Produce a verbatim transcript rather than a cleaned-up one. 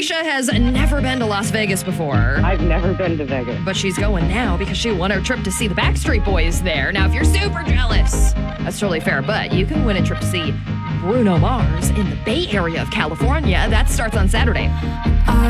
Alicia has never been to Las Vegas before. I've never been to Vegas. But she's going now because she won her trip to see the Backstreet Boys there. Now, if you're super jealous, that's totally fair, but you can win a trip to see Bruno Mars in the Bay Area of California. That starts on Saturday. I